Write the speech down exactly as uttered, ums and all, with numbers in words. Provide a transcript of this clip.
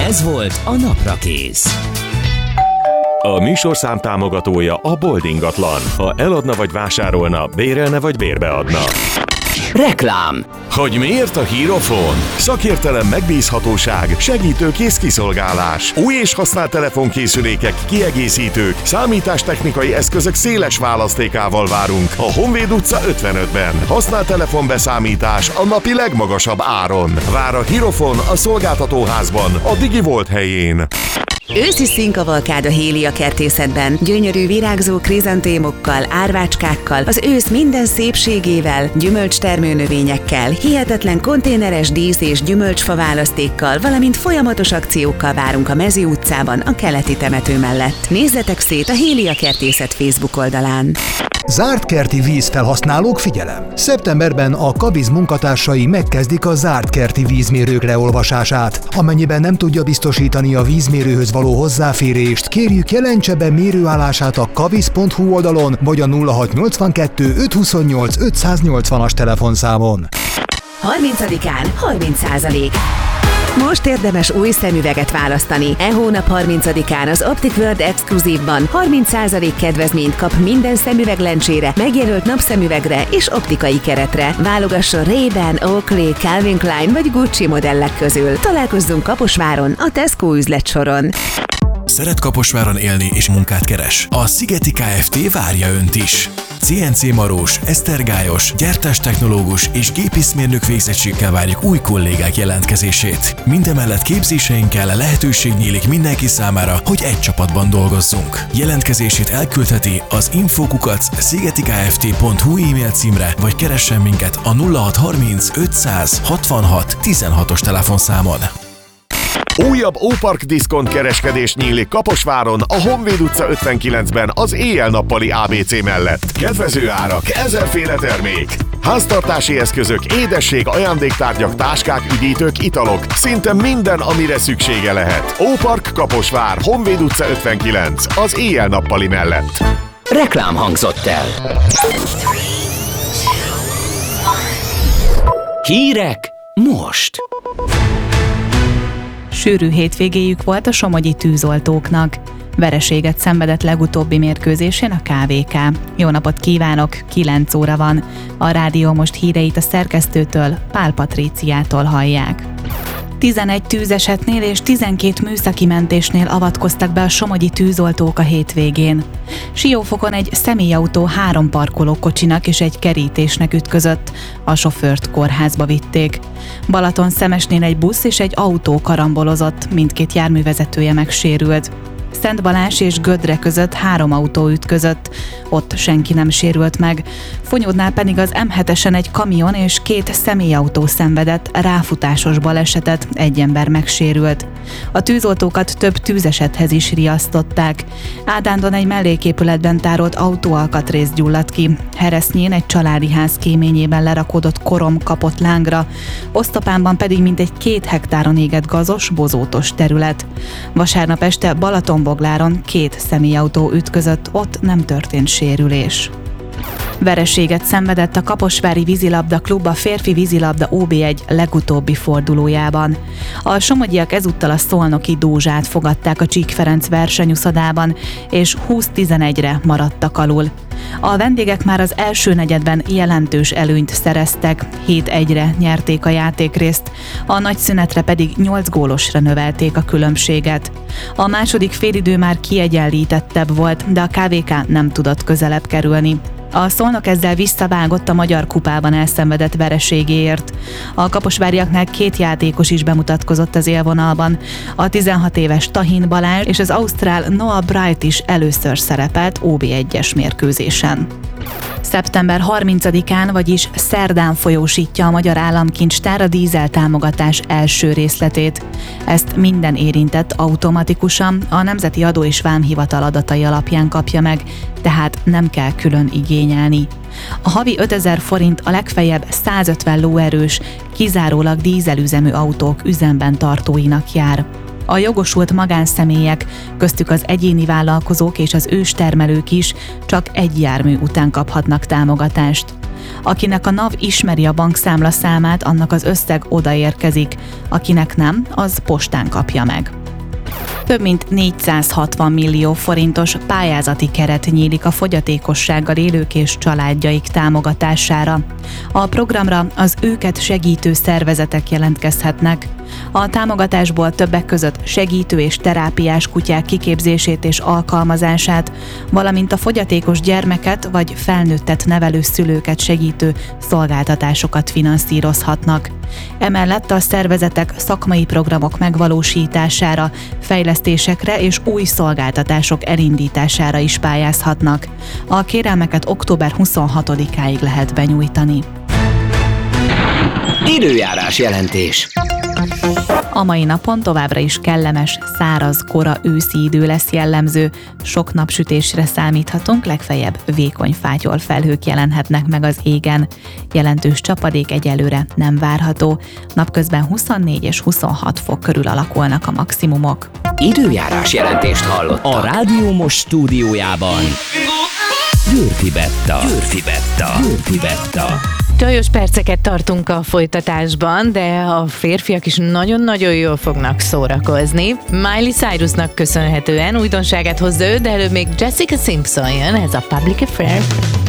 Ez volt a Naprakész. A műsorszám támogatója a Bold ingatlan. Ha eladna vagy vásárolna, bérelne vagy bérbeadna. Reklám. Hogy miért a Hírofon? Szakértelem, megbízhatóság, segítőkész kiszolgálás, új és használt telefonkészülékek, kiegészítők, számítástechnikai eszközök széles választékával várunk a Honvéd utca ötvenötben. Használt telefonbeszámítás a napi legmagasabb áron. Vár a Hírofon a szolgáltatóházban, a DigiVolt helyén. Őszi színkavalkád a Hélia kertészetben. Gyönyörű virágzó krizantémokkal, árvácskákkal, az ősz minden szépségével, gyümölcstermő növényekkel, hihetetlen konténeres dísz- és gyümölcsfa választékkal, valamint folyamatos akciókkal várunk a Mezi utcában, a keleti temető mellett. Nézzetek szét a Hélia kertészet Facebook oldalán. Zárt kerti vízfelhasználók, figyelem! Szeptemberben a Kabiz munkatársai megkezdik a zárt kerti vízmérők leolvasását. Amennyiben nem tudja biztosítani a vízmérőhöz való hozzáférést, kérjük, jelentse be mérőállását a kabiz pont hu oldalon vagy a nulla hat nyolcvankettő ötszázhuszonnyolc ötszáznyolcvanas telefonszámon. harmincadikán harminc százalék. Most érdemes új szemüveget választani. E hónap harmincadikán az Optic World Exkluzívban harminc százalék kedvezményt kap minden szemüveglencsére, megjelölt napszemüvegre és optikai keretre. Válogasson Ray-Ban, Oakley, Calvin Klein vagy Gucci modellek közül. Találkozzunk Kaposváron, a Tesco üzletsoron. Szeret Kaposváron élni és munkát keres? A Szigeti Kft. Várja Önt is! cé en cé marós, esztergályos, gyártástechnológus és gépészmérnök végzettséggel várjuk új kollégák jelentkezését. Mindemellett képzéseinkkel lehetőség nyílik mindenki számára, hogy egy csapatban dolgozzunk. Jelentkezését elküldheti az info kukac szigetikft pont hu e-mail címre, vagy keressen minket a nulla hat harminc ötszáz hatvanhat tizenhatos telefonszámon. Újabb Ópark diszkont kereskedés nyílik Kaposváron, a Honvéd utca ötvenkilencben az éjjel-nappali á bé cé mellett. Kedvező árak, ezerféle termék. Háztartási eszközök, édesség, ajándéktárgyak, táskák, üdítők, italok. Szinte minden, amire szüksége lehet. Ópark Kaposvár, Honvéd utca ötvenkilenc, az éjjel-nappali mellett. Reklám hangzott el. Hírek most. Sűrű hétvégéjük volt a somogyi tűzoltóknak. Vereséget szenvedett legutóbbi mérkőzésén a ká vé ká. Jó napot kívánok, kilenc óra van. A rádió most híreit a szerkesztőtől, Pál Patríciától hallják. tizenegy tűzesetnél és tizenkét műszaki mentésnél avatkoztak be a somogyi tűzoltók a hétvégén. Siófokon egy személyautó három parkolókocsinak és egy kerítésnek ütközött, a sofőrt kórházba vitték. Balatonszemesnél egy busz és egy autó karambolozott, mindkét járművezetője megsérült. Szent Balázs és Gödre között három autó ütközött, ott senki nem sérült meg. Fonyódnál pedig az em hetesen egy kamion és két személyautó szenvedett ráfutásos balesetet, egy ember megsérült. A tűzoltókat több tűzesethez is riasztották. Ádándon egy melléképületben tárolt autóalkatrész gyulladt ki. Heresznyén egy családi ház kéményében lerakódott korom kapott lángra, Osztopánban pedig mintegy két hektáron égett gazos, bozótos terület. Vasárnap este Balatonbogláron két személyautó ütközött, ott nem történt sérülés. Vereséget szenvedett a Kaposvári Vízilabda Klub a férfi vízilabda ó bé egy legutóbbi fordulójában. A somogyiak ezúttal a szolnoki Dózsát fogadták a Csík Ferenc versenyuszodában, és húsz tizenegyre maradtak alul. A vendégek már az első negyedben jelentős előnyt szereztek, hét egyre nyerték a játékrészt, a nagy szünetre pedig nyolc gólosra növelték a különbséget. A második félidő már kiegyenlítettebb volt, de a ká vé ká nem tudott közelebb kerülni. A Szolnok ezzel visszavágott a Magyar Kupában elszenvedett vereségéért. A kaposváriaknál két játékos is bemutatkozott az élvonalban. A tizenhat éves Tahin Balázs és az ausztrál Noah Bright is először szerepelt ó bé egyes mérkőzésen. Szeptember harmincadikán, vagyis szerdán folyósítja a Magyar Államkincstár a dízel támogatás első részletét. Ezt minden érintett automatikusan a Nemzeti Adó és Vámhivatal adatai alapján kapja meg, tehát nem kell külön igényelni. A havi ötezer forint a legfeljebb százötven lóerős, kizárólag dízelüzemű autók üzemben tartóinak jár. A jogosult magánszemélyek, köztük az egyéni vállalkozók és az őstermelők is csak egy jármű után kaphatnak támogatást. Akinek a NAV ismeri a bankszámla számát, annak az összeg odaérkezik, akinek nem, az postán kapja meg. Több mint négyszázhatvan millió forintos pályázati keret nyílik a fogyatékossággal élők és családjaik támogatására. A programra az őket segítő szervezetek jelentkezhetnek. A támogatásból többek között segítő és terápiás kutyák kiképzését és alkalmazását, valamint a fogyatékos gyermeket vagy felnőttet nevelő szülőket segítő szolgáltatásokat finanszírozhatnak. Emellett a szervezetek szakmai programok megvalósítására, fejlesztésekre és új szolgáltatások elindítására is pályázhatnak. A kérelmeket október huszonhatodikáig lehet benyújtani. Időjárás jelentés. A mai napon továbbra is kellemes, száraz, kora őszi idő lesz jellemző. Sok napsütésre számíthatunk, legfeljebb vékony fátyol felhők jelenhetnek meg az égen. Jelentős csapadék egyelőre nem várható. Napközben huszonnégy és huszonhat fok körül alakulnak a maximumok. Időjárás jelentést hallottak. A Rádió Most stúdiójában Győrfi Betta. Győrfi Betta. Győrfi Betta. Csajos perceket tartunk a folytatásban, de a férfiak is nagyon-nagyon jól fognak szórakozni. Miley Cyrusnak köszönhetően újdonságát hozza ő, de előbb még Jessica Simpson jön, ez a Public Affair.